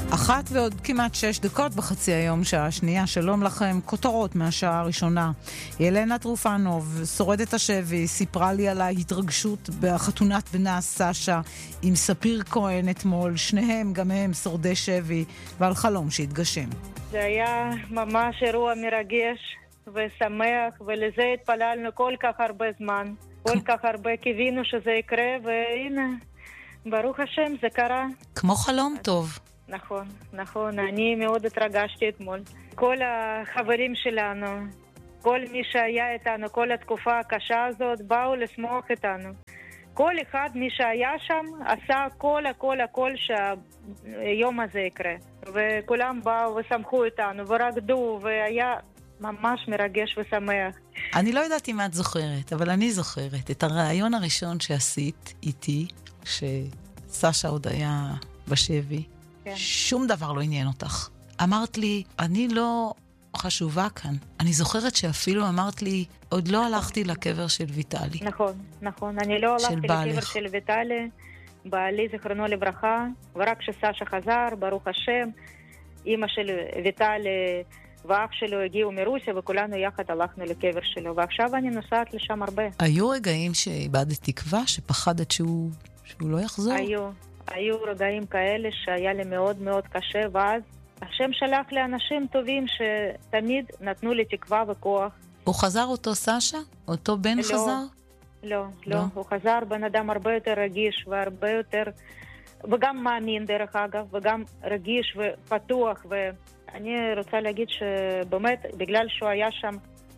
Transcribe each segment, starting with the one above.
1 ועוד כמעט 6 דקות בחצי היום, שעה שנייה. שלום לכם. כותרות מהשעה הראשונה. ילנה טרופנוב, שורדת השבי, סיפרה לי על ההתרגשות בחתונת בנה סשה עם ספיר כהן אתמול. שניהם, גם הם, שורדי שבי, ועל חלום שהתגשם. זה היה ממש אירוע מרגש ושמח, ולזה התפללנו כל כך הרבה זמן. כל כך הרבה קיווינו שזה יקרה, והנה, ברוך השם, זה קרה. כמו חלום טוב. נכון, נכון. אני מאוד התרגשתי אתמול. כל החברים שלנו, כל מי שהיה איתנו, כל התקופה הקשה הזאת, באו לשמוח איתנו. כל אחד, מי שהיה שם, עשה הכל שהיום הזה יקרה. וכולם באו ושמחו איתנו, ורקדו, והיה ממש מרגש ושמח. אני לא יודעת אם את זוכרת, אבל אני זוכרת את הרעיון הראשון שעשית איתי, שסשה עוד היה בשבי. כן. שום דבר לא עניין אותך. אמרת לי, אני לא חשובה כאן. אני זוכרת שאפילו אמרת לי, עוד לא הלכתי לקבר של ויטלי. נכון, נכון. אני לא הלכתי לקבר של ויטלי, בעלי זכרונו לברכה, ורק כשסשה חזר, ברוך השם, אמא של ויטלי ואח שלו הגיעו מרוסיה, וכולנו יחד הלכנו לקבר שלו, ועכשיו אני נוסעת לשם הרבה. היו רגעים שאיבדת תקווה, שפחדת שהוא לא יחזור? היו רגעים כאלה שהיה לי מאוד מאוד קשה, ואז השם שלח לי אנשים טובים שתמיד נתנו לי תקווה וכוח. הוא חזר אותו סשה? אותו בן חזר? לא. הוא חזר בן אדם הרבה יותר רגיש והרבה יותר, וגם מאמין דרך אגב, וגם רגיש ופתוח, ואני רוצה להגיד שבאמת בגלל שהוא היה שם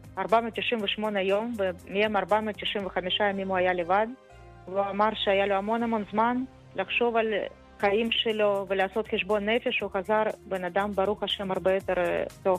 498 יום, ומהם 495 ימים הוא היה לבד, והוא אמר שהיה לו המון זמן לחשוב על חיים שלו ולעשות חשבון נפש, הוא חזר בן אדם ברוך השם הרבה יותר טוב.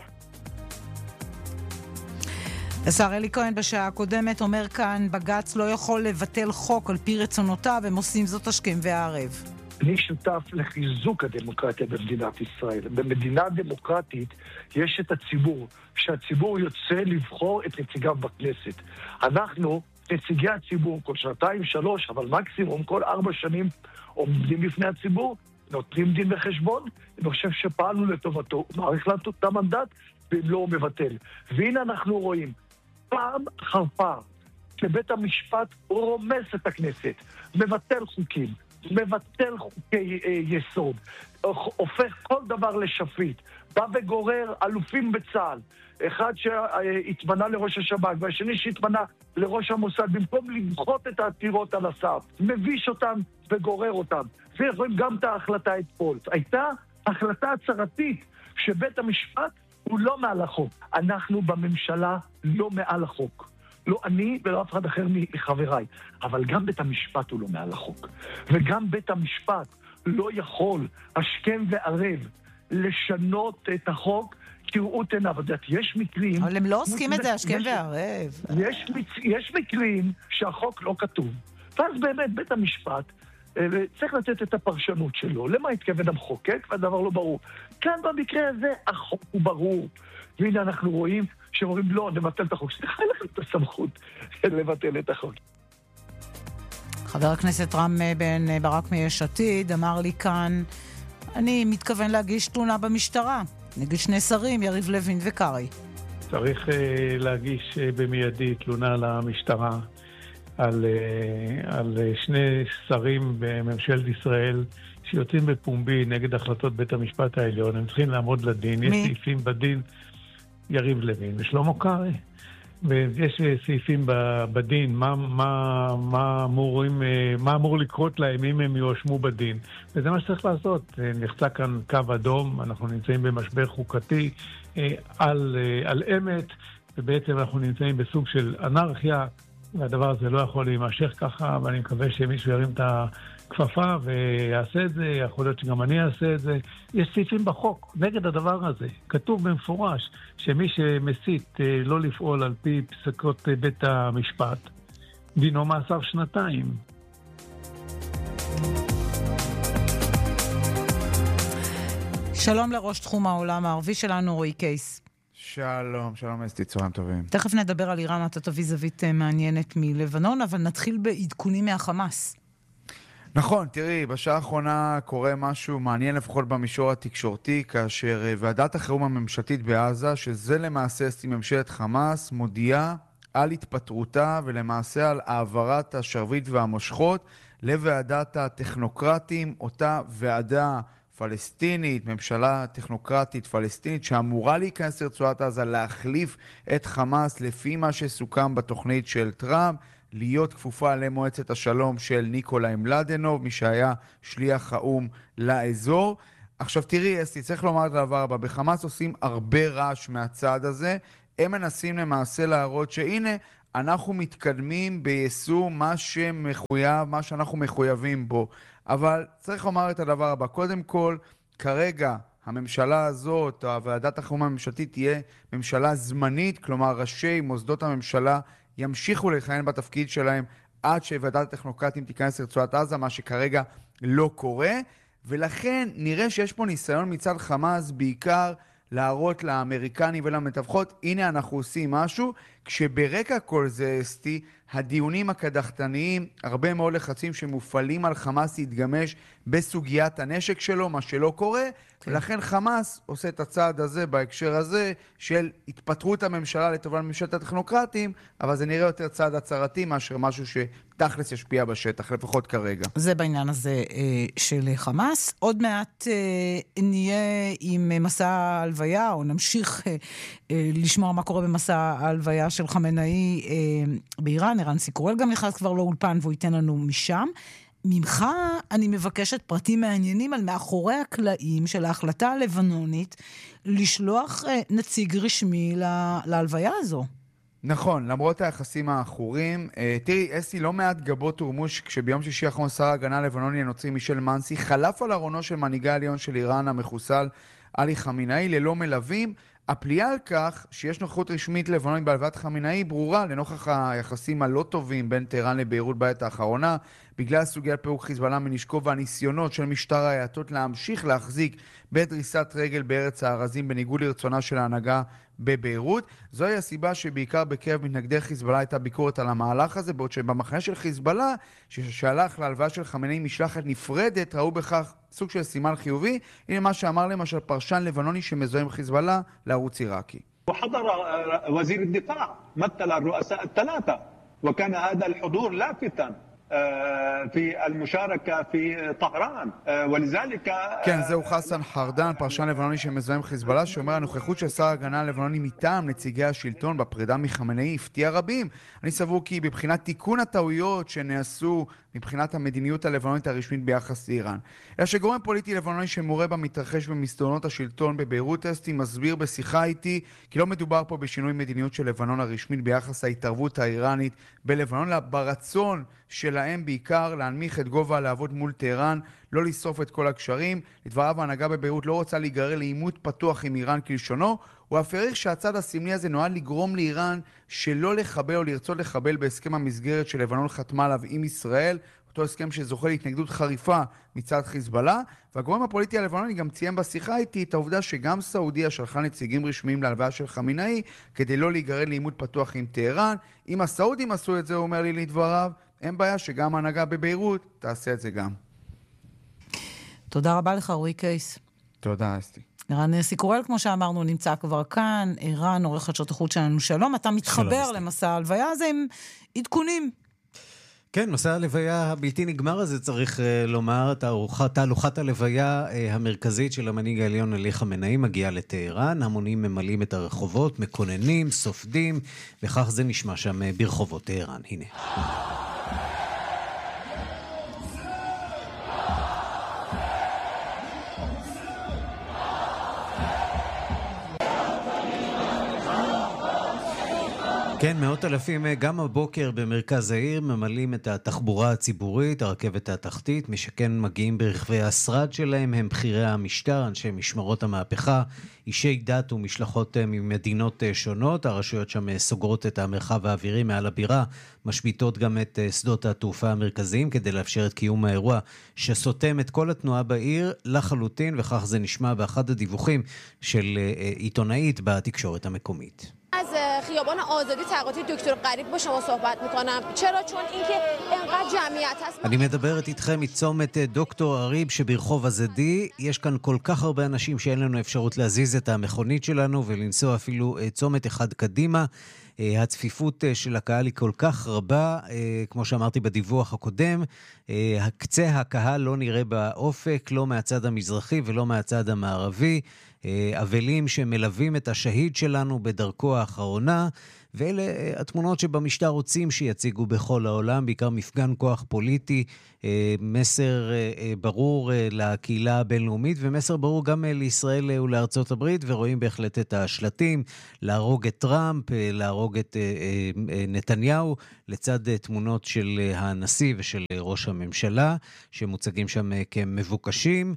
השר אלי כהן בשעה הקודמת אומר כאן, בג"ץ לא יכול לבטל חוק על פי רצונותיו, הם עושים זאת השכם והערב. אני שותף לחיזוק הדמוקרטיה במדינת ישראל. במדינה דמוקרטית יש את הציבור, שהציבור יוצא לבחור את נציגיו בכנסת. אנחנו, נציגי הציבור, כל 2-3, אבל מקסימום כל 4 שנים עומדים בפני הציבור, נותנים דין וחשבון, אני חושב שפעלנו לטובתו, מעריך לנו את המנדט, ואם לא הוא מבטל. והנה אנחנו רואים, פעם אחר פעם, שבית המשפט רומס את הכנסת, מבטל חוקים, מבטל חוקי יסוד, הופך כל דבר לשפיט, בא וגורר אלופים בצה"ל, אחד שהתמנה לראש השב"כ והשני שהתמנה לראש המוסד, במקום לדחות את העתירות על הסף, מביש אותם וגורר אותם. ורואים גם את ההחלטה אתמול. הייתה החלטה הצהרתית שבית המשפט הוא לא מעל החוק. אנחנו בממשלה לא מעל החוק. לא אני ולא אף אחד אחר מחבריי. אבל גם בית המשפט הוא לא מעל החוק. וגם בית המשפט לא יכול, השכם וערב, לשנות את החוק כראות עיניו. יש מקרים... אבל הם לא עוסקים את זה, השכם וערב. יש מקרים שהחוק לא כתוב. ואז באמת בית המשפט צריך לתת את הפרשנות שלו. למה התכוון המחוקק? והדבר לא ברור. כאן במקרה הזה החוק הוא ברור. והנה אנחנו רואים שאומרים לא, נבטל את החוק. סליחה לכם את הסמכות לבטל את החוק. חבר הכנסת רם בן ברק מיש עתיד אמר לי כאן, אני מתכוון להגיש תלונה במשטרה נגד 2 שרים, יריב לוין וקרי. צריך להגיש במיידי תלונה למשטרה על 2 שרים בממשלת ישראל שיוצאים בפומבי נגד החלטות בית המשפט העליון. הם צריכים לעמוד לדין. יש סעיפים בדין, יריב לוין ושלמה קרעי. ויש סעיפים בדין, מה אמור לקרות להם אם הם יואשמו בדין. וזה מה שצריך לעשות. נחצה כאן קו אדום, אנחנו נמצאים במשבר חוקתי על אמת, ובעצם אנחנו נמצאים בסוג של אנרכיה, והדבר הזה לא יכול להימשך ככה, ואני מקווה שמישהו ירים את הכפפה ויעשה את זה, יכול להיות שגם אני אעשה את זה. יש סעיפים בחוק נגד הדבר הזה. כתוב במפורש שמי שמסית לא לפעול על פי פסקות בית המשפט, דינו מאסר 2. שלום לראש תחום העולם הערבי שלנו, רועי קייס. שלום אסתי, צהריים טובים. תכף נדבר על איראן, אתה תביא זווית מעניינת מלבנון, אבל נתחיל בעדכונים מהחמאס. נכון, תראי, בשעה האחרונה קורה משהו מעניין לפחות במישור התקשורתי, כאשר ועדת החירום הממשלתית בעזה, שזה למעשה ממשלת חמאס, מודיעה על התפטרותה ולמעשה על העברת השרביט והמושכות לוועדת הטכנוקרטים, אותה ועדה פלסטינית, ממשלה טכנוקרטית פלסטינית שאמורה להיכנס לרצועת עזה, להחליף את חמאס לפי מה שסוכם בתוכנית של טראמפ, להיות כפופה למועצת השלום של ניקולאי מלדנוב, מי שהיה שליח האום לאזור. עכשיו תראי, אסתי, צריך לומר את הדבר הבא, בחמאס עושים הרבה רעש מהצד הזה, הם מנסים למעשה להראות שהנה, אנחנו מתקדמים ביישום מה שמחויב, מה שאנחנו מחויבים בו. אבל צריך לומר את הדבר הבא, קודם כל, כרגע הממשלה הזאת, או ועדת החירום הממשלתית, תהיה ממשלה זמנית, כלומר ראשי מוסדות הממשלה ימשיכו לכהן בתפקיד שלהם עד שוועדת הטכנוקרטים תיכנס לרצועת עזה, מה שכרגע לא קורה, ולכן נראה שיש פה ניסיון מצד חמאס בעיקר להראות לאמריקנים ולמתווכות, הנה אנחנו עושים משהו, כשברקע כל זה, אסתי, הדיונים הקדחתניים, הרבה מאוד לחצים שמופעלים על חמאס להתגמש בסוגיית הנשק שלו, מה שלא קורה, ולכן חמאס עושה את הצעד הזה בהקשר הזה של התפטרות הממשלה לטובת ממשלת הטכנוקרטים, אבל זה נראה יותר צעד הצהרתי מאשר משהו שתכלס ישפיע בשטח, לפחות כרגע. זה בעניין הזה של חמאס. עוד מעט נהיה עם מסע ההלוויה, או נמשיך לשמוע מה קורה במסע ההלוויה של חמינאי באיראן. ערן סיקורל גם נכנס כבר לאולפן והוא ייתן לנו משם. ממך אני מבקשת פרטים מעניינים על מאחורי הקלעים של ההחלטה הלבנונית לשלוח נציג רשמי להלוויה הזו. נכון, למרות היחסים האחורים. תראי, אסי, לא מעט גבות הורמוש כשביום שישי האחרון שר ההגנה הלבנוני הנוצרי מישל מנסי חלף על ארונו של מנהיגה העליון של איראן המחוסל עלי חמינאי ללא מלווים. הפליאה על כך שיש נוכחות רשמית לבנונית בהלוויית חמינאי ברורה לנוכח היחסים הלא טובים בין טהרן לביירות בעת האחרונה, בגלל סוגיית פירוק חיזבאללה מנשקו והניסיונות של משטר האייתות להמשיך להחזיק בדריסת רגל בארץ הארזים בניגוד לרצונה של ההנהגה בביירות. זוהי הסיבה שבעיקר בקרב מתנגדי חיזבאללה הייתה ביקורת על המהלך הזה, בעוד שבמחנה של חיזבאללה שהלך להלוויה של חמינאי משלחת נפרדת, ראו בכך סוג של סימן חיובי. הנה מה שאמר למשל פרשן לבנוני שמזוהה עם חיזבאללה לערוץ עיראקי. وحضر وزير الدفاع مثل الرؤساء الثلاثة وكان هذا الحضور لافتا في المشاركة في طهران ولذلك כן, זהו חסן חרדן, פרשן לבנוני שמזוהה עם חיזבאללה, שאומר הנוכחות של שר ההגנה הלבנוני מטעם נציגי השלטון בפרידה מחמינאי הפתיע רבים. אני סבור כי בבחינת תיקון הטעויות שנעשו מבחינת המדיניות הלבנונית הרשמית ביחס לאיראן. אלא שגורם פוליטי לבנוני שמורה במתרחש במסדרונות השלטון בביירות אסתי מסביר בשיחה איתי כי לא מדובר פה בשינוי מדיניות של לבנון הרשמית ביחס להתערבות האיראנית בלבנון, אלא ברצון שלהם בעיקר להנמיך את גובה הלהבות מול טהרן, לא לשרוף את כל הקשרים. לדבריו ההנהגה בביירות לא רוצה להיגרר לעימות פתוח עם איראן כלשונו, הוא אף העריך שהצד הסמלי הזה נועד לגרום לאיראן שלא לחבל או לרצות לחבל בהסכם המסגרת שלבנון חתמה עליו עם ישראל, אותו הסכם שזוכה להתנגדות חריפה מצד חיזבאללה. והגורם הפוליטי הלבנוני גם ציין בשיחה איתי את העובדה שגם סעודיה שלחה נציגים רשמיים להלוויה של חמינאי כדי לא להיגרר לעימות פתוח עם טהרן. אם הסעודים עשו את זה, הוא אומר לי לדבריו, אין בעיה שגם ההנהגה בביירות תעשה את זה גם. תודה רבה לך, רועי קייס. תודה, אסתי. ערן סיקורל, כמו שאמרנו, נמצא כבר כאן. ערן, עורך חדשות החוץ שלנו, שלום. אתה מתחבר למסע ההלוויה הזה עם עדכונים. כן, מסע הלוויה הבלתי נגמר הזה, צריך לומר, תהלוכת הלוויה המרכזית של המנהיג העליון עלי חמינאי מגיעה לטהרן, המונים ממלאים את הרחובות, מקוננים, סופדים, וכך זה נשמע שם ברחובות טהרן. הנה. כן, מאות אלפים גם הבוקר במרכז העיר ממלאים את התחבורה הציבורית, הרכבת התחתית, משכן מגיעים ברכבי השרד שלהם, הם בחירי המשטר, אנשי משמרות המהפכה, אישי דת ומשלחות ממדינות שונות, הרשויות שם סוגרות את המרחב האווירי מעל הבירה, משביתות גם את שדות התעופה המרכזיים כדי לאפשר את קיום האירוע שסותם את כל התנועה בעיר לחלוטין, וכך זה נשמע באחד הדיווחים של עיתונאית בתקשורת המקומית. خیابان آزادی تقاطی دکتر غریب با شما صحبت میکنم. چرا؟ چون اینکه انقدر جمعیت هست. אני מדברת איתכם מצומת דוקטור אריב שברחוב הזדי. יש כאן כל כך הרבה אנשים שאין לנו אפשרות להזיז את המכונית שלנו ולנסוע אפילו צומת אחד קדימה. הצפיפות של הקהל היא כל כך רבה, כמו שאמרתי בדיווח הקודם, קצה הקהל לא נראה באופק, לא מהצד המזרחי ולא מהצד המערבי, אבלים שמלווים את השהיד שלנו בדרכו האחרונה, ואלה התמונות שבמשטר רוצים שיציגו בכל העולם, בעיקר מפגן כוח פוליטי, מסר ברור לקהילה הבינלאומית, ומסר ברור גם לישראל ולארצות הברית, ורואים בהחלט את השלטים, להרוג את טראמפ, להרוג את נתניהו, לצד תמונות של הנשיא ושל ראש הממשלה, שמוצגים שם כמבוקשים.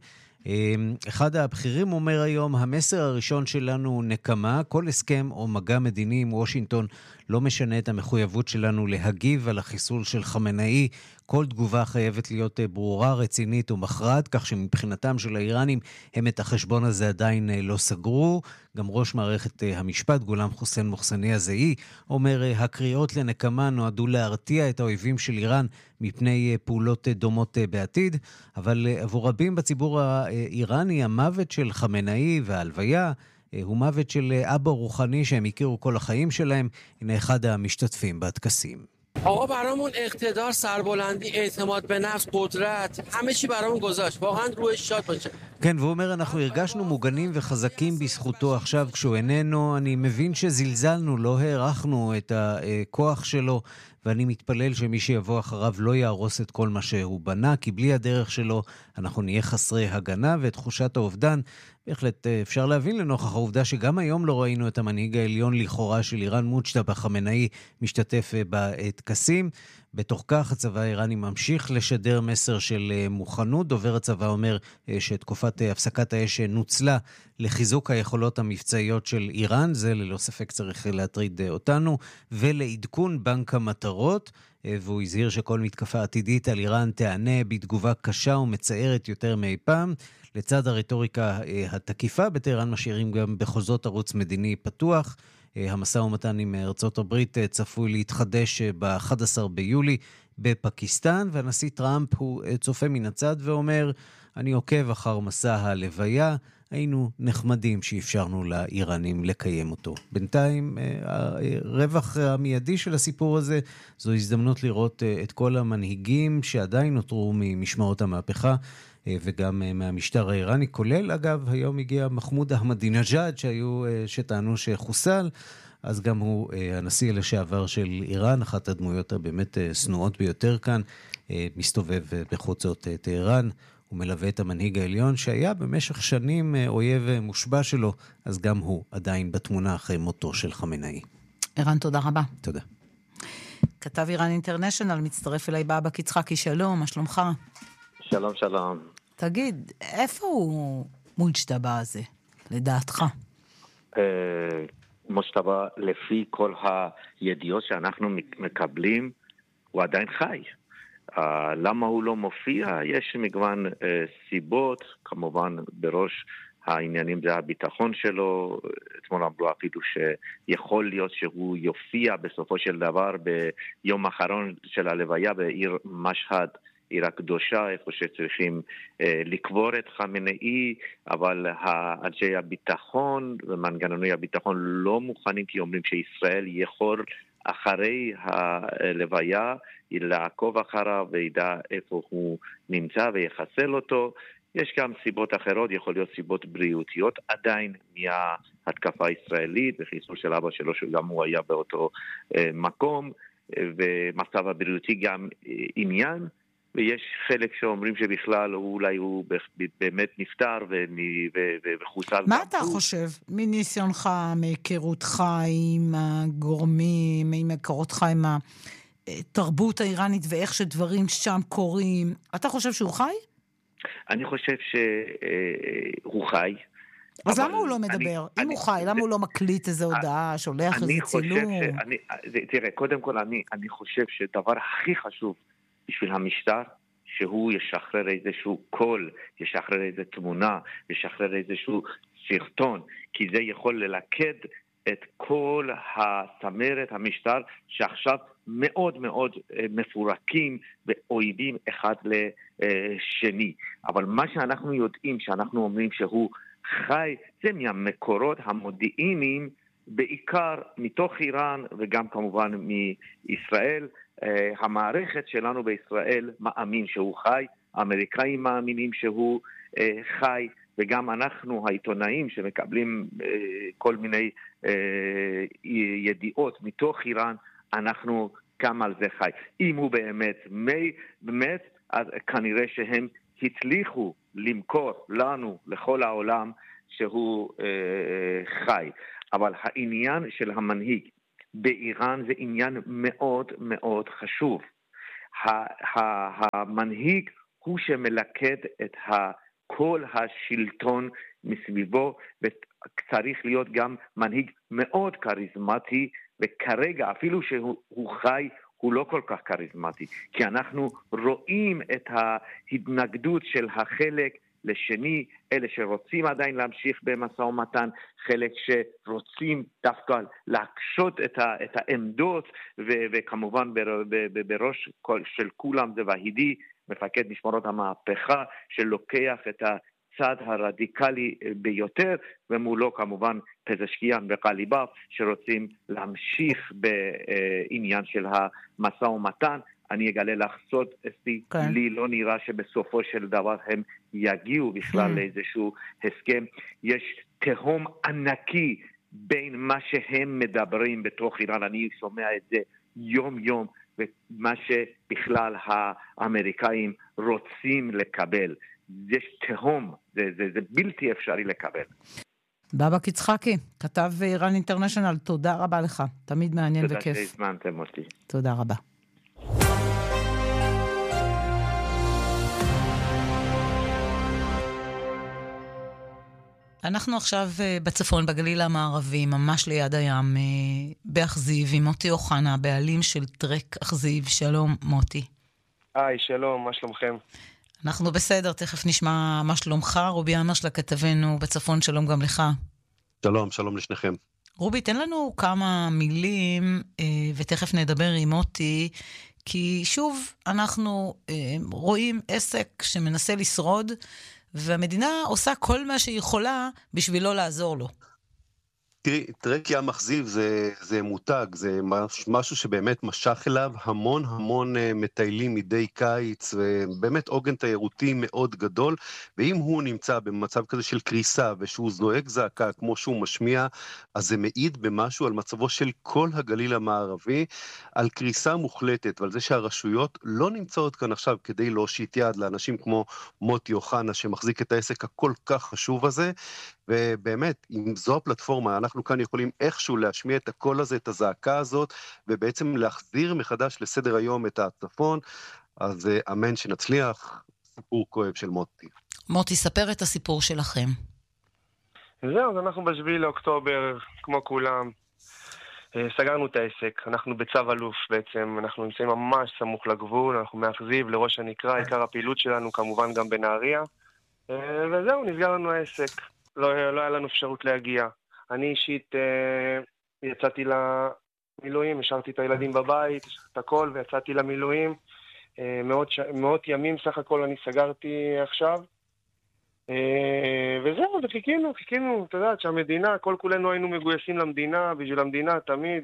אחד הבכירים אומר היום, המסר הראשון שלנו הוא נקמה, כל הסכם או מגע מדיני עם וושינגטון לא משנה את המחויבות שלנו להגיב על החיסול של חמינאי, כל תגובה חייבת להיות ברורה, רצינית ומכרעת, כך שמבחינתם של האיראנים הם את החשבון הזה עדיין לא סגרו. גם ראש מערכת המשפט, גולם חוסן מוחסני הזאי, אומר, הקריאות לנקמה נועדו להרתיע את האויבים של איראן מפני פעולות דומות בעתיד, אבל עבור רבים בציבור האיראני, המוות של חמינאי וההלוויה הוא מוות של אבא רוחני שהם הכירו כל החיים שלהם. הנה אחד המשתתפים בטקסים. آقا برامون اقتدار، سربلندی، اعتماد به نفس، قدرت، همه چی برامون گذاشت. واقعا روحش شاد باشه. כן, והוא אומר, אנחנו הרגשנו מוגנים וחזקים בזכותו עכשיו כשהוא איננו. אני מבין שזלזלנו, לא הערכנו את הכוח שלו, ואני מתפלל שמי שיבוא אחריו לא יהרוס את כל מה שהוא בנה, כי בלי הדרך שלו אנחנו נהיה חסרי הגנה, ואת תחושת האובדן בהחלט אפשר להבין לנוכח העובדה שגם היום לא ראינו את המנהיג העליון לכאורה של איראן, מוג'תבא חמינאי, משתתף בטקסים. בתוך כך הצבא האיראני ממשיך לשדר מסר של מוכנות. דובר הצבא אומר שתקופת הפסקת האש נוצלה לחיזוק היכולות המבצעיות של איראן, זה ללא ספק צריך להטריד אותנו, ולעדכון בנק המטרות, והוא הזהיר שכל מתקפה עתידית על איראן תענה בתגובה קשה ומצערת יותר מאי פעם. לצד הרטוריקה התקיפה, בטהרן משאירים גם בכל זאת ערוץ מדיני פתוח. המשא ומתן עם ארצות הברית צפוי להתחדש ב-11 ביולי בפקיסטן, והנשיא טראמפ הוא צופה מן הצד ואומר, אני עוקב אחר מסע הלוויה, היינו נחמדים שאפשרנו לאיראנים לקיים אותו. בינתיים, הרווח המיידי של הסיפור הזה, זו הזדמנות לראות את כל המנהיגים שעדיין נותרו ממשמרות המהפכה, וגם מהמשטר האיראני, כולל, אגב, היום הגיע מחמוד אחמדינג'אד, שטענו שחוסל, אז גם הוא הנשיא לשעבר של איראן, אחת הדמויות הבאמת סנועות ביותר כאן, מסתובב בחוצות טהרן, הוא מלווה את המנהיג העליון, שהיה במשך שנים אויב מושבע שלו, אז גם הוא עדיין בתמונה אחרי מותו של חמינאי. ערן, תודה רבה. תודה. כתב איראן אינטרנשיונל, מצטרף אליי באבק יצחקי, שלום, מה שלומך? שלום, שלום. תגיד, איפה הוא מוג'תבא הזה, לדעתך? מוג'תבא, לפי כל הידיעות שאנחנו מקבלים, הוא עדיין חי. למה הוא לא מופיע? יש מגוון סיבות, כמובן בראש העניינים זה הביטחון שלו. אתמול אמרו אפילו שיכול להיות שהוא יופיע בסופו של דבר ביום האחרון של הלוויה בעיר משהד, עיר הקדושה, איפה שצריכים לקבור את חמינאי, אבל אנשי הביטחון ומנגנוני הביטחון לא מוכנים, כי אומרים שישראל יכול אחרי הלוויה לעקוב אחריו וידע איפה הוא נמצא ויחסל אותו. יש גם סיבות אחרות, יכול להיות סיבות בריאותיות עדיין מההתקפה הישראלית וחיסול של אבא שלו, שגם הוא היה באותו מקום, ומצב הבריאותי גם עניין, ויש חלק שאומרים שבכלל אולי הוא באמת נפטר וחוסל. מה אתה חושב מניסיונך, מהיכרותך עם הגורמים, מהיכרותך עם התרבות האיראנית ואיך שדברים שם קורים, אתה חושב שהוא חי? אני חושב שהוא חי. אז למה הוא לא מדבר? אם הוא חי, למה הוא לא מקליט איזו הודעה, שולח איזה צילום? תראה, קודם כל אני חושב שדבר הכי חשוב בשביל המשטר, שהוא ישחרר איזשהו קול, ישחרר איזו תמונה, ישחרר איזשהו סרטון, כי זה יכול ללכד את כל הצמרת המשטר שעכשיו מאוד מאוד מפורקים ואויבים אחד לשני. אבל מה שאנחנו יודעים, שאנחנו אומרים שהוא חי, זה מהמקורות המודיעיניים, בעיקר מתוך איראן וגם כמובן מישראל. המערכת שלנו בישראל מאמין שהוא חי, האמריקאים מאמינים שהוא חי, וגם אנחנו העיתונאים שמקבלים כל מיני ידיעות מתוך איראן, אנחנו גם על זה חי. אם הוא באמת, אז כנראה שהם הצליחו למכור לנו, לכל העולם, שהוא חי. אבל העניין של המנהיג באיראן זה עניין מאוד מאוד חשוב. המנהיג הוא שמלכד את כל השלטון מסביבו, וצריך להיות גם מנהיג מאוד קריזמטי, וכרגע אפילו שהוא חי הוא לא כל כך קריזמטי, כי אנחנו רואים את ההתנגדות של החלק לשני, אלה שרוצים עדיין להמשיך במשא ומתן, חלק שרוצים דווקא להקשות את העמדות, וכמובן בראש של כולם זה והידי, מפקד משמרות המהפכה, שלוקח את הצד הרדיקלי ביותר, ומולו כמובן פזשקיאן וקליבאף, שרוצים להמשיך בעניין של המשא ומתן. אני אגלה לך סוד, לי לא נראה שבסופו של דבר הם יגיעו בכלל לאיזשהו הסכם. יש תהום ענקי בין מה שהם מדברים בתוך איראן, אני שומע את זה יום יום, ומה שבכלל האמריקאים רוצים לקבל. יש תהום, זה בלתי אפשרי לקבל. בבק יצחקי, כתב איראן אינטרנשיונל, תודה רבה לך, תמיד מעניין וכיף. תודה שהזמנתם אותי. תודה רבה. אנחנו עכשיו בצפון, בגליל המערבי, ממש ליד הים, באכזיב, עם מוטי אוחנה, בעלים של טרק אכזיב. שלום, מוטי. היי, שלום, מה שלומכם? אנחנו בסדר, תכף נשמע מה שלומך. רובי אמר של כתבנו בצפון, שלום גם לך. שלום, שלום לשניכם. רובי, תן לנו כמה מילים, ותכף נדבר עם מוטי, כי שוב אנחנו רואים עסק שמנסה לשרוד, והמדינה עושה כל מה שהיא יכולה בשביל לא לעזור לו. תראי, טרק ים אכזיב זה מותג, זה משהו שבאמת משך אליו המון מטיילים מדי קיץ, ובאמת עוגן תיירותי מאוד גדול, ואם הוא נמצא במצב כזה של קריסה, ושהוא זועק זעקה כמו שהוא משמיע, אז זה מעיד במשהו על מצבו של כל הגליל המערבי, על קריסה מוחלטת, ועל זה שהרשויות לא נמצאות כאן עכשיו כדי להושיט יד לאנשים כמו מוטי אוחנה, שמחזיק את העסק הכל כך חשוב הזה, ובאמת, אם זו הפלטפורמה, אנחנו כאן יכולים איכשהו להשמיע את הקול הזה, את הזעקה הזאת, ובעצם להחזיר מחדש לסדר היום את הצפון, אז אמן שנצליח. סיפור כואב של מוטי. מוטי, ספר את הסיפור שלכם. זהו, אז אנחנו ב7 לאוקטובר, כמו כולם, סגרנו את העסק, אנחנו בצו אלוף בעצם, אנחנו נמצאים ממש סמוך לגבול, אנחנו מאכזיב לראש הנקרא, עיקר הפעילות שלנו כמובן גם בנהריה, וזהו, נסגר לנו העסק. לא היה לנו אפשרות להגיע. אני אישית יצאתי למילואים, השארתי את הילדים בבית, את הכל, ויצאתי למילואים. מאות ימים סך הכל אני סגרתי עכשיו. וזהו, וחיכינו, אתה יודעת, שהמדינה, כל כולנו היינו מגויסים למדינה, בשביל המדינה תמיד.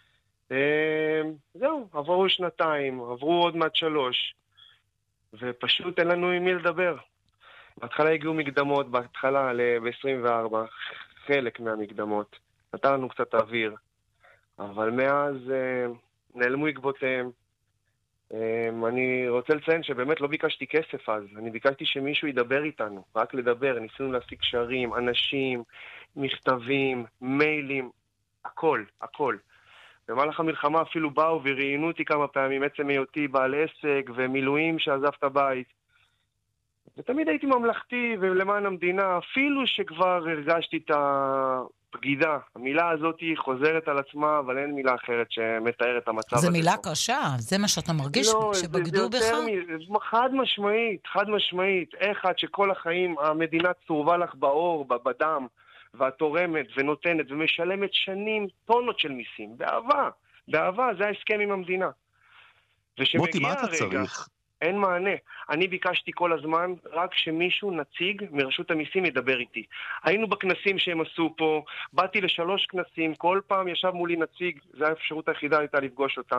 זהו, עברו 2, עברו עוד מעט 3, ופשוט אין לנו עם מי לדבר. בהתחלה הגיעו מקדמות, בהתחלה ב-24, חלק מהמקדמות. נתן לנו קצת אוויר, אבל מאז נעלמו עקבותיהם. אני רוצה לציין שבאמת לא ביקשתי כסף אז, אני ביקשתי שמישהו ידבר איתנו, רק לדבר, ניסינו להשיג קשרים, אנשים, מכתבים, מיילים, הכל. במהלך המלחמה אפילו באו וראיינו אותי כמה פעמים, עצם היותי בעל עסק ומילואים שעזב את הבית. ותמיד הייתי ממלכתי ולמען המדינה, אפילו שכבר הרגשתי את הבגידה. המילה הזאת היא חוזרת על עצמה, אבל אין מילה אחרת שמתארת את המצב הזה. זה מילה קשה, זה מה שאתה מרגיש שבגדו בך? חד משמעית. איך עד שכל החיים המדינה צורבה לך באור, בדם, ואת תורמת ונותנת ומשלמת שנים טונות של מיסים, באהבה. באהבה, זה ההסכם עם המדינה. מוטי, מה אתה צריך? אין מענה. אני ביקשתי כל הזמן רק שמישהו נציג מרשות המיסים ידבר איתי. היינו בכנסים שהם עשו פה, באתי ל3 כנסים, כל פעם ישב מולי נציג, זו האפשרות היחידה הייתה לפגוש אותם.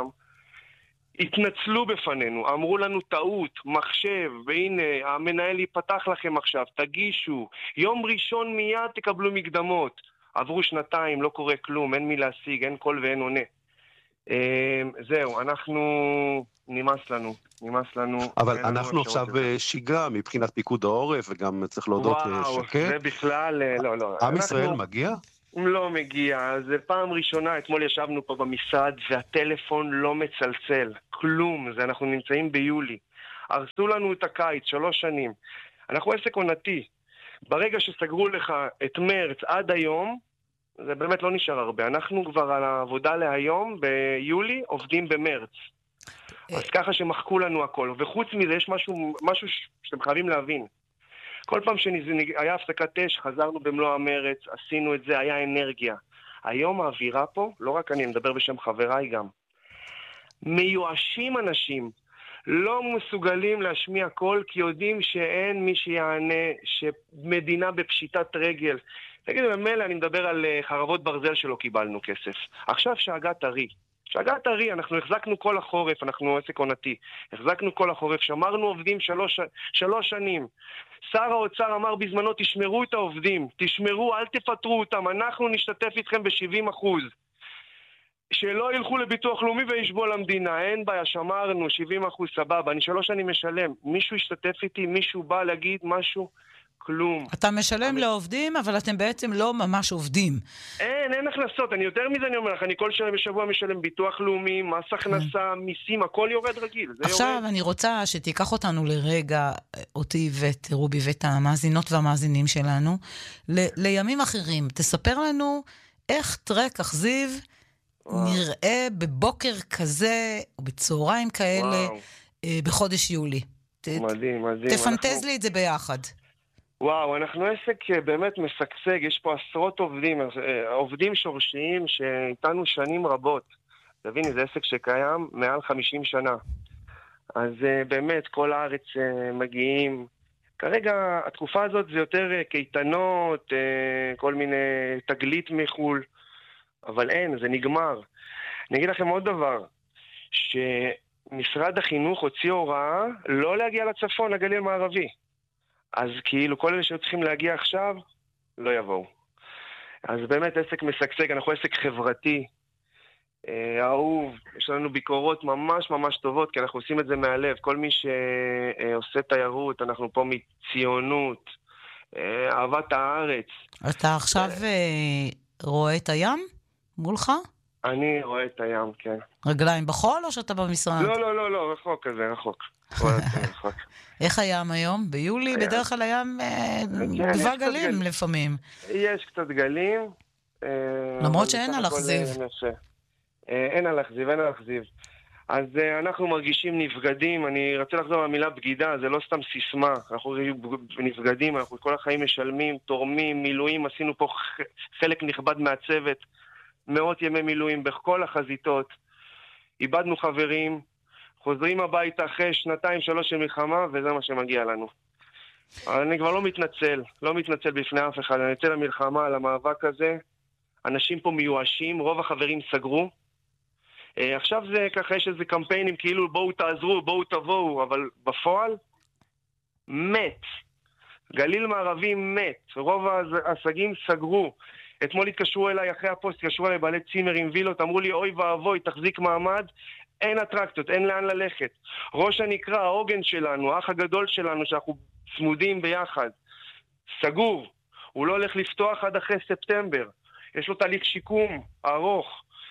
התנצלו בפנינו, אמרו לנו טעות, מחשב, והנה המנהל ייפתח לכם עכשיו, תגישו, יום ראשון מיד תקבלו מקדמות. עברו 2, לא קורה כלום, אין מי להשיג, אין קול ואין עונה. זהו, נמאס לנו. אבל אנחנו עכשיו שגרה מבחינת פיקוד העורף, וגם צריך להודות שקט. זה בכלל, לא. עם ישראל מגיע? לא מגיע, זה פעם ראשונה, אתמול ישבנו פה במשרד, והטלפון לא מצלצל, כלום, אנחנו נמצאים ביולי. הרסו לנו את הקיץ, 3 שנים. אנחנו עסק עונתי. ברגע שסגרו לך את מרץ עד היום, זה באמת לא נשאר הרבה. אנחנו כבר על העבודה להיום, ביולי, עובדים במרץ. אז ככה שמחקו לנו הכל. וחוץ מזה, יש משהו שאתם חייבים להבין. כל פעם שהיה הפסקת אש, חזרנו במלוא המרץ, עשינו את זה, היה אנרגיה. היום האווירה פה, לא רק אני מדבר בשם חבריי גם, מיואשים אנשים, לא מסוגלים להשמיע קול, כי יודעים שאין מי שיענה, שמדינה בפשיטת רגל. תגיד, במילא אני מדבר על חרבות ברזל שלא קיבלנו כסף. עכשיו שאגת הרי, אנחנו החזקנו כל החורף, אנחנו עסק עונתי, החזקנו כל החורף, שמרנו עובדים 3 שנים. שר האוצר אמר בזמנו, תשמרו את העובדים, תשמרו, אל תפטרו אותם, אנחנו נשתתף איתכם ב-70%. שלא ילכו לביטוח לאומי וישבו למדינה, אין בעיה, שמרנו 70%, סבבה, אני 3 שנים משלם. מישהו ישתתף איתי, מישהו בא להגיד משהו, כלום. אתה משלם לעובדים, אבל אתם בעצם לא ממש עובדים. אין הכנסות, אני יותר מזה אני אומר לך, אני כל שבוע משלם ביטוח לאומי, מס הכנסה, מיסים, הכל יורד רגיל. עכשיו אני רוצה שתיקח אותנו לרגע, אותי ואת רובי ואת המאזינות והמאזינים שלנו, לימים אחרים. תספר לנו איך טרק אכזיב נראה בבוקר כזה, או בצהריים כאלה, בחודש יולי. מדהים. תפנטז לי את זה ביחד. וואו, אנחנו עסק באמת משגשג, יש פה עשרות עובדים שורשיים שאיתנו שנים רבות. תביני, זה עסק שקיים מעל 50 שנה. אז באמת, כל הארץ מגיעים. כרגע, התקופה הזאת זה יותר קייטנות, כל מיני תגלית מחול, אבל אין, זה נגמר. אני אגיד לכם עוד דבר, שמשרד החינוך הוציא הוראה לא להגיע לצפון, לגליל מערבי. אז כאילו כל אלה שצריכים להגיע עכשיו, לא יבואו. אז באמת עסק משגשג, אנחנו עסק חברתי, אהוב, יש לנו ביקורות ממש ממש טובות, כי אנחנו עושים את זה מהלב. כל מי שעושה תיירות, אנחנו פה מציונות, אהבת הארץ. אתה עכשיו רואה את הים מולך? אני רואה את הים, כן. רגליים בחול או שאתה במשרד? לא, רחוק כזה, רחוק. איך הים היום? ביולי בדרך כלל הים דבר גלים לפעמים. יש קצת גלים. למרות שאין על אכזיב. אין על אכזיב. אז אנחנו מרגישים נפגדים, אני רוצה לחזור למילה בגידה, זה לא סתם סיסמה, אנחנו נפגדים, אנחנו כל החיים משלמים, תורמים, מילואים, עשינו פה חלק נכבד מהצוות, 100 ימי מילואים בכל החזיתות, איבדנו חברים, חוזרים הביתה אחרי 2-3 של מלחמה, וזה מה שמגיע לנו. אני כבר לא מתנצל בפני אף אחד, אני יוצא למלחמה, על המאבק הזה, אנשים פה מיואשים, רוב החברים סגרו, עכשיו זה ככה, יש איזה קמפיינים כאילו בואו תעזרו, בואו תבואו, אבל בפועל מת. גליל מערבי מת. רוב העסקים סגרו. אתמול התקשרו אליי אחרי הפוסט, התקשרו אליי בעלי צימרים, וילות, אמרו לי אוי ואבוי, תחזיק מעמד, אין אטרקציות, אין לאן ללכת. ראש הנקרא, העוגן שלנו, האח הגדול שלנו, שאנחנו צמודים ביחד, סגור. הוא לא הולך לפתוח עד אחרי ספטמבר. יש לו תהליך שיקום ארוך.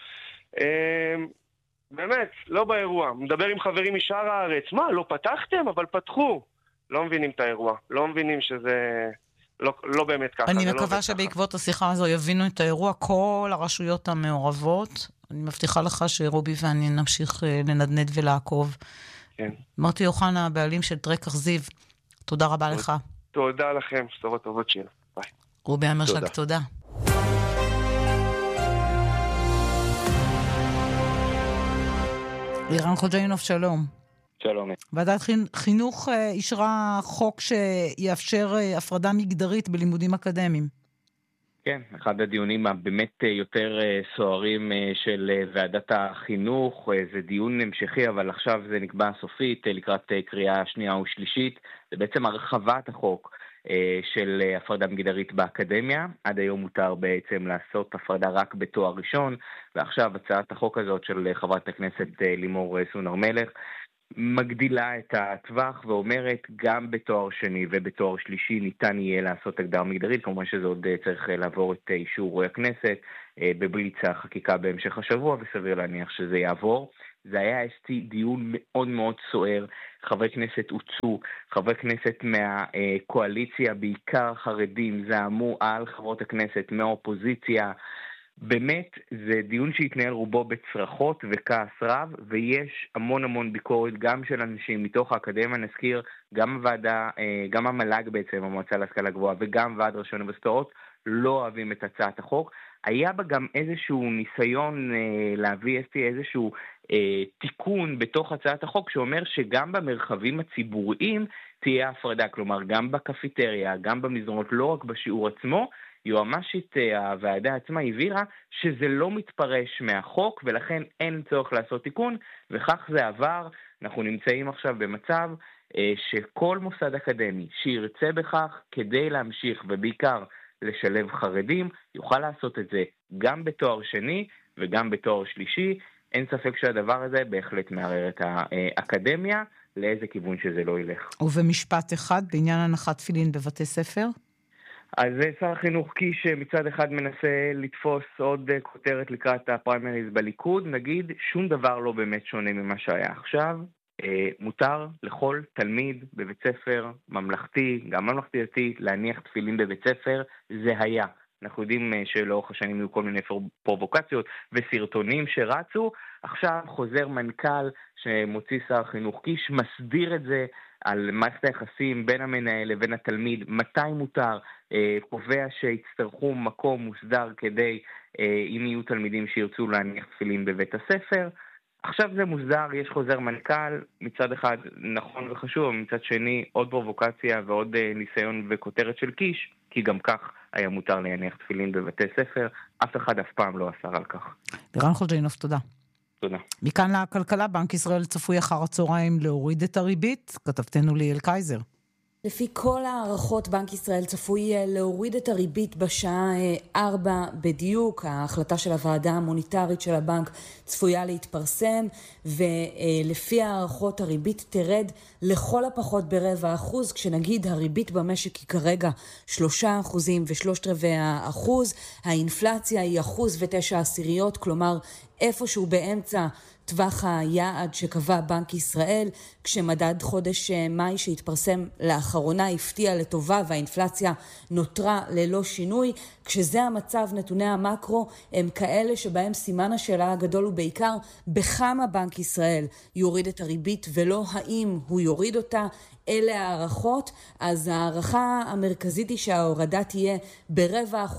באמת, לא באירוע. מדבר עם חברים משאר הארץ. מה, לא פתחתם? אבל פתחו. לא מבינים את האירוע. לא מבינים שזה לא באמת ככה. אני מקווה שבעקבות השיחה הזו יבינו את האירוע כל הרשויות המעורבות. אני מבטיחה לך שרובי ואני נמשיך לנדנד ולעקוב. כן. מרתי יוחנה, הבעלים של טרק אכזיב. תודה רבה לך. תודה לכם. בשורות טובות שיהיה. ביי. רובי אמרשלג, תודה. לירן חוג'יינוף, שלום. שלום. ועדת חינוך אישרה חוק שיאפשר הפרדה מגדרית בלימודים אקדמיים. כן, אחד הדיונים הבאמת יותר סוערים של ועדת החינוך, זה דיון המשכי, אבל עכשיו זה נקבע סופית לקראת קריאה שנייה ושלישית, זה בעצם הרחבת החוק של הפרדה מגדרית באקדמיה. עד היום מותר בעצם לעשות הפרדה רק בתואר ראשון, ועכשיו הצעת החוק הזאת של חברת הכנסת לימור סון הר מלך מגדילה את הטווח ואומרת גם בתואר שני ובתואר שלישי ניתן יהיה לעשות הגדרה מגדרית, כמובן שזה עוד צריך לעבור את אישור הכנסת בבליץ החקיקה בהמשך השבוע, וסביר להניח שזה יעבור. זה היה דיון מאוד מאוד סוער, חברי כנסת הוצאו, חברי כנסת מהקואליציה, בעיקר חרדים, זעמו על חברות הכנסת מהאופוזיציה. באמת זה דיון שהתנהל רובו בצרחות וכעס רב, ויש המון ביקורת גם של אנשים מתוך האקדמיה. נזכיר, גם הוועדה, גם המל"ג בעצם, המועצה להשכלה גבוהה, וגם ועד ראשי האוניברסיטאות לא אוהבים את הצעת החוק. היה בה גם איזשהו ניסיון להביא איזשהו תיקון בתוך הצעת החוק שאומר שגם במרחבים הציבוריים תהיה הפרדה, כלומר גם בקפיטריה, גם במזרונות, לא רק בשיעור עצמו. יועמשית הוועדה עצמה הבהירה שזה לא מתפרש מהחוק ולכן אין צורך לעשות תיקון, וכך זה עבר. אנחנו נמצאים עכשיו במצב שכל מוסד אקדמי שירצה בכך כדי להמשיך ובעיקר לשלב חרדים יוכל לעשות את זה גם בתואר שני וגם בתואר שלישי. אין ספק שהדבר הזה בהחלט מערער את האקדמיה לאיזה כיוון שזה לא ילך. ובמשפט אחד בעניין הנחת תפילין בבתי ספר? אז שר החינוך קיש מצד אחד מנסה לתפוס עוד כותרת לקראת הפריימריז בליכוד, נגיד שום דבר לא באמת שונה ממה שהיה עכשיו. מותר לכל תלמיד בבית ספר ממלכתי, גם ממלכתי דתי, להניח תפילין בבית ספר, זה היה. אנחנו יודעים שלאורך השנים היו כל מיני פרובוקציות וסרטונים שרצו. עכשיו חוזר מנכ"ל שמוציא שר החינוך קיש מסדיר את זה על מערכת היחסים בין המנהל לבין התלמיד, מתי מותר, קובע שיצטרכו מקום מוסדר כדי, אם יהיו תלמידים שירצו להניח תפילין בבית הספר. עכשיו זה מוסדר, יש חוזר מנכ"ל, מצד אחד נכון וחשוב, מצד שני עוד פרובוקציה ועוד ניסיון וכותרת של קיש, כי גם כך היה מותר להניח תפילין בבתי ספר, אף אחד אף פעם לא אסר על כך. לירן חוג'יינוף, תודה. תודה. מכאן לכלכלה, בנק ישראל צפוי אחר הצהריים להוריד את הריבית, כתבתנו ליאל קייזר. לפי כל הערכות, בנק ישראל צפוי להוריד את הריבית בשעה 4 בדיוק. ההחלטה של הוועדה המוניטרית של הבנק צפויה להתפרסם, ולפי הערכות הריבית תרד לכל הפחות ב0.25%, כשנגיד הריבית במשק היא כרגע 3.3%, האינפלציה היא 1.9%, כלומר איפשהו באמצע טווח היעד שקבע בנק ישראל, כשמדד חודש מאי שהתפרסם לאחרונה הפתיע לטובה והאינפלציה נותרה ללא שינוי. כשזה המצב, נתוני המקרו הם כאלה שבהם סימן השאלה הגדול הוא בעיקר בכמה בנק ישראל יוריד את הריבית ולא האם הוא יוריד אותה. אלה הערכות, אז הערכה המרכזית היא שההורדה תהיה ב0.25%,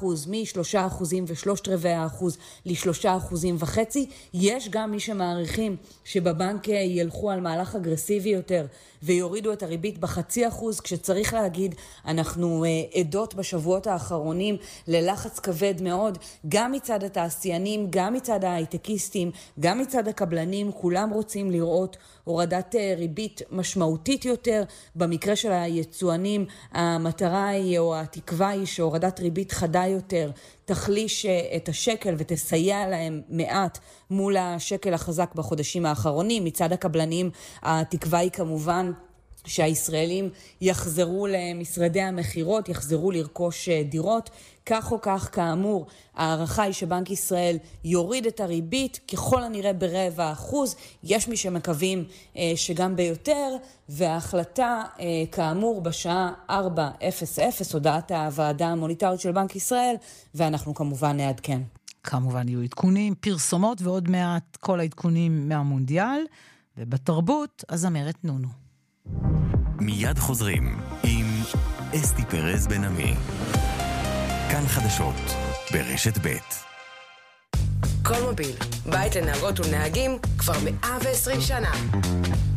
מ3.3% ל3.5%. יש גם מי שמעריכים שבבנק ילכו על מהלך אגרסיבי יותר ויורידו את הריבית ב0.5%, כשצריך להגיד, אנחנו עדות בשבועות האחרונים ללחץ כבד מאוד, גם מצד התעשיינים, גם מצד ההייטקיסטים, גם מצד הקבלנים, כולם רוצים לראות הורדת ריבית משמעותית יותר. במקרה של היצואנים, המטרה היא או התקווה היא שהורדת ריבית חדה יותר תחליש את השקל ותסייע להם מעט מול השקל החזק בחודשים האחרונים. מצד הקבלנים התקווה היא כמובן שהישראלים יחזרו למשרדי המחירות, יחזרו לרכוש דירות. כך או כך, כאמור, הערכה היא שבנק ישראל יוריד את הריבית ככל הנראה ב0.25%. יש מי שמקווים שגם ביותר, וההחלטה כאמור בשעה 4:00, הודעת הוועדה המוניטרית של בנק ישראל, ואנחנו כמובן נעדכן. כמובן יהיו עדכונים, פרסומות ועוד מעט כל העדכונים מהמונדיאל, ובתרבות הזמרת נונו. מיד חוזרים עם אסתי פרז בן עמי. כאן חדשות ברשת ב'. קולמוביל, בית לנהגות ולנהגים כבר 120 שנה.